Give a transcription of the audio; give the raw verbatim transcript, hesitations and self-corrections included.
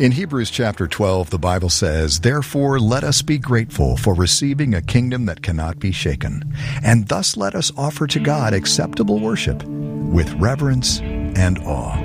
In Hebrews chapter twelve, the Bible says, "Therefore let us be grateful for receiving a kingdom that cannot be shaken, and thus let us offer to God acceptable worship with reverence and awe."